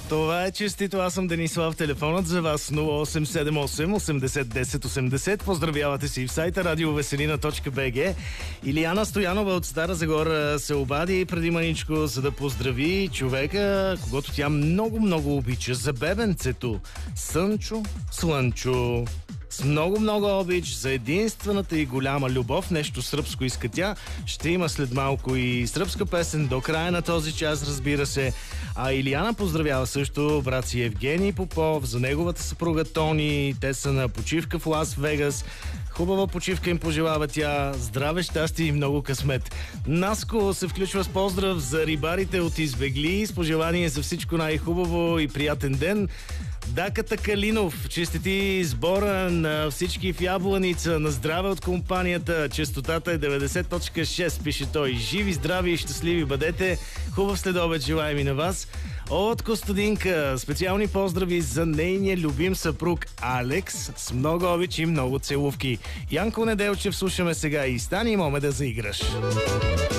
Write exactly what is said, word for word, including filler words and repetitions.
Това е честито. Аз съм Денислав. Телефонът за вас нула осем седем осем осемдесет десет осемдесет. Поздравявате си в сайта радиовеселина точка би джи. Илияна Стоянова от Стара Загора се обади преди маничко, за да поздрави човека, когото тя много-много обича, за бебенцето Сънчо Слънчо. С много-много обич за единствената и голяма любов. Нещо сръбско иска тя. Ще има след малко и сръбска песен до края на този час, разбира се. А Илияна поздравява също брат си Евгений Попов, за неговата съпруга Тони. Те са на почивка в Лас Вегас. Хубава почивка им пожелава тя. Здраве, щастие и много късмет. Наско се включва с поздрав за рибарите от Избегли. С пожелание за всичко най-хубаво и приятен ден. Даката Калинов честити сбора на всички в Ябланица. На здраве от компанията. Честотата е деветдесет точка шест, пише той. Живи, здрави и щастливи бъдете. Хубав следобед желаем и на вас. От Костадинка специални поздрави за нейния любим съпруг Алекс. С много обич и много целувки. Янко Неделчев слушаме сега и стани, моме да заиграш.